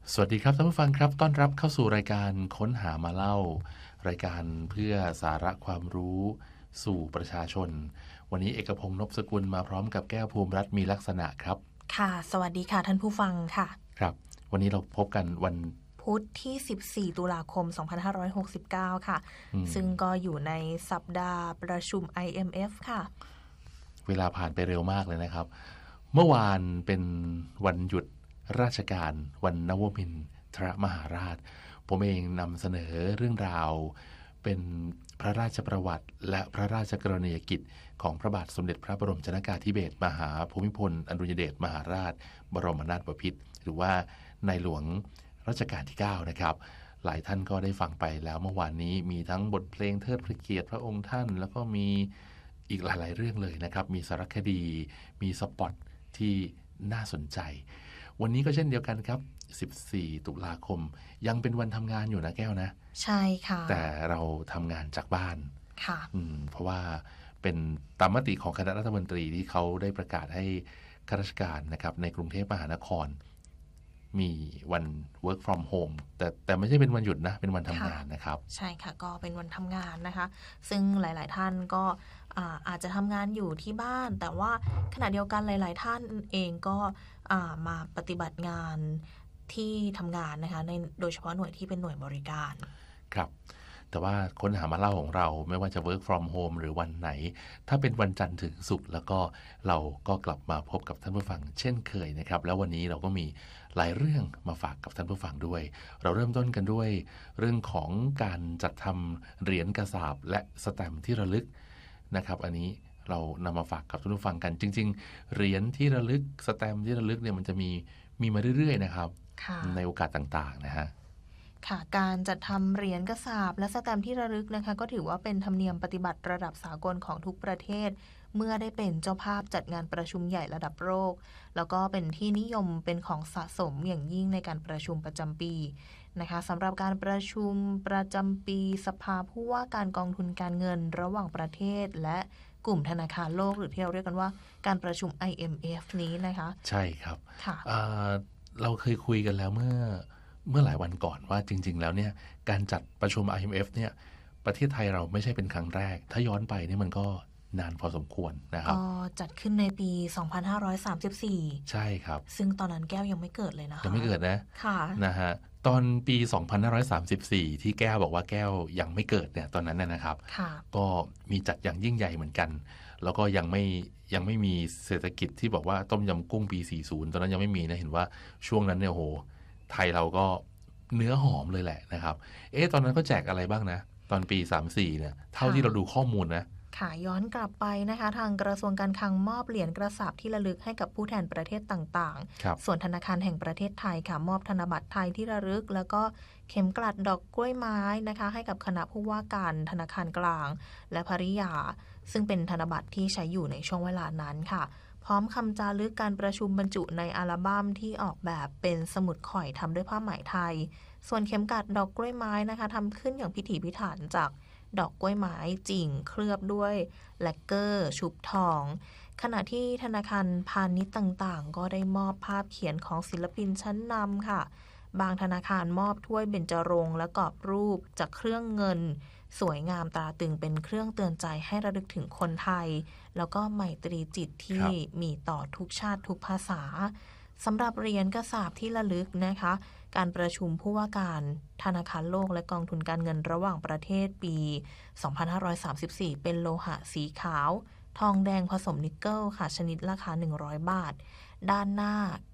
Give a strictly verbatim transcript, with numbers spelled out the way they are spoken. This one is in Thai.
สวัสดีครับท่านผู้ฟังครับต้อนรับเข้าสู่รายการค้นหามาเล่ารายการเพื่อสาระความรู้สู่ประชาชนวันนี้เอกพงษ์นพสกุลมาพร้อมกับแก้วภูมิรัตน์มีลักษณะครับค่ะสวัสดีค่ะท่านผู้ฟังค่ะครับวันนี้เราพบกันวันพุธที่สิบสี่ตุลาคมสองพันห้าร้อยหกสิบเก้าค่ะซึ่งก็อยู่ในสัปดาห์ประชุม ไอ เอ็ม เอฟ ค่ะเวลาผ่านไปเร็วมากเลยนะครับเมื่อวานเป็นวันหยุดราชการวันนวมินทรมหาราชผมเองนำเสนอเรื่องราวเป็นพระราชประวัติและพระราชกรณียกิจของพระบาทสมเด็จพระบรมชนกาธิเบศรมหาภูมิพลอดุลยเดชมหาราชบรมนาถบพิตรหรือว่าในหลวงรัชกาลที่เก้านะครับหลายท่านก็ได้ฟังไปแล้วเมื่อวานนี้มีทั้งบทเพลงเทิดพระเกียรติพระองค์ท่านแล้วก็มีอีกหลายๆเรื่องเลยนะครับมีสารคดีมีสปอตที่น่าสนใจวันนี้ก็เช่นเดียวกันครับสิบสี่ตุลาคมยังเป็นวันทำงานอยู่นะแก้วนะใช่ค่ะแต่เราทำงานจากบ้านค่ะอืมเพราะว่าเป็นตามมติของคณะรัฐมนตรีที่เขาได้ประกาศให้ข้าราชการนะครับในกรุงเทพมหานครมีวัน work from home แต่แต่ไม่ใช่เป็นวันหยุดนะเป็นวันทำงานนะครับใช่ค่ะก็เป็นวันทำงานนะคะซึ่งหลายๆท่านก็อาอาจจะทำงานอยู่ที่บ้านแต่ว่าขณะเดียวกันหลายๆท่านเองก็มาปฏิบัติงานที่ทำงานนะคะในโดยเฉพาะหน่วยที่เป็นหน่วยบริการครับแต่ว่าค้นหามาเล่าของเราไม่ว่าจะ work from home หรือวันไหนถ้าเป็นวันจันทร์ถึงศุกร์แล้วก็เราก็กลับมาพบกับท่านผู้ฟังเช่นเคยนะครับแล้ววันนี้เราก็มีหลายเรื่องมาฝากกับท่านผู้ฟังด้วยเราเริ่มต้นกันด้วยเรื่องของการจัดทำเหรียญกระสาบและสแตมป์ที่ระลึกนะครับอันนี้เรานำมาฝากกับท่านผู้ฟังกันจริงๆเหรียญที่ระลึกสแตมป์ที่ระลึกเนี่ยมันจะมีมีมาเรื่อยๆนะครับในโอกาสต่างๆนะฮะค่ะการจัดทำเหรียญกระสาบและสแตมป์ที่ระลึกนะคะก็ถือว่าเป็นธรรมเนียมปฏิบัติระดับสากลของทุกประเทศเมื่อได้เป็นเจ้าภาพจัดงานประชุมใหญ่ระดับโลกแล้วก็เป็นที่นิยมเป็นของสะสมอย่างยิ่งในการประชุมประจำปีนะคะสำหรับการประชุมประจำปีสภาผู้ว่าการกองทุนการเงินระหว่างประเทศและกลุ่มธนาคารโลกหรือที่เราเรียกกันว่าการประชุม ไอ เอ็ม เอฟ นี้นะคะใช่ครับค่ะเราเคยคุยกันแล้วเมื่อเมื่อหลายวันก่อนว่าจริงๆแล้วเนี่ยการจัดประชุม ไอ เอ็ม เอฟ เนี่ยประเทศไทยเราไม่ใช่เป็นครั้งแรกถ้าย้อนไปนี่มันก็นานพอสมควรนะครับก็จัดขึ้นในปีสองพันห้าร้อยสามสิบสี่ใช่ครับซึ่งตอนนั้นแก้วยังไม่เกิดเลยนะคะยังไม่เกิดนะค่ะนะฮะตอนปีสองพันห้าร้อยสามสิบสี่ที่แก้วบอกว่าแก้วยังไม่เกิดเนี่ยตอนนั้นนะครับก็มีจัดอย่างยิ่งใหญ่เหมือนกันแล้วก็ยังไม่ยังไม่มีเศรษฐกิจที่บอกว่าต้มยำกุ้งปีสี่สิบตอนนั้นยังไม่มีนะเห็นว่าช่วงนั้นเนี่ยโหไทยเราก็เนื้อหอมเลยแหละนะครับเอ๊ะตอนนั้นก็แจกอะไรบ้างนะตอนปีสามสิบสี่เนี่ยเท่าที่เราดูข้อมูลนะค่ะย้อนกลับไปนะคะทางกระทรวงการคลังมอบเหรียญกระสาบที่ระลึกให้กับผู้แทนประเทศต่างๆส่วนธนาคารแห่งประเทศไทยค่ะมอบธนบัตรไทยที่ระลึกแล้วก็เข็มกลัดดอกกล้วยไม้นะคะให้กับคณะผู้ว่าการธนาคารกลางและภริยาซึ่งเป็นธนบัตรที่ใช้อยู่ในช่วงเวลานั้นค่ะพร้อมคำจารึกการประชุมบรรจุในอัลบั้มที่ออกแบบเป็นสมุดข่อยทำด้วยผ้าไหมไทยส่วนเข็มกลัดดอกกล้วยไม้นะคะทำขึ้นอย่างพิถีพิถันจากดอกกล้วยไม้จริงเคลือบด้วยแลกเกอร์ชุบทองขณะที่ธนาคารพาณิชย์ต่างๆก็ได้มอบภาพเขียนของศิลปินชั้นนำค่ะบางธนาคารมอบถ้วยเบญจรงค์และกรอบรูปจากเครื่องเงินสวยงามตราตึงเป็นเครื่องเตือนใจให้ระลึกถึงคนไทยแล้วก็ไมตรีจิตที่มีต่อทุกชาติทุกภาษาสำหรับเหรียญกระสาบที่ระลึกนะคะการประชุมผู้ว่าการธนาคารโลกและกองทุนการเงินระหว่างประเทศปีสองพันห้าร้อยสามสิบสี่เป็นโลหะสีขาวทองแดงผสมนิกเกิลค่ะชนิดราคาหนึ่งร้อยบาทด้านหน้า